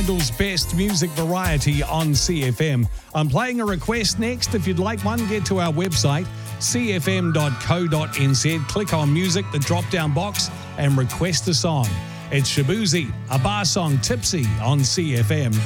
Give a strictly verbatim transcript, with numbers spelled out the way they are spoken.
Fremantle's best music variety on C F M. I'm playing a request next. If you'd like one, get to our website, c f m dot co dot n z, click on music, the drop-down box, and request a song. It's Shabuzi, a bar song, Tipsy, on C F M.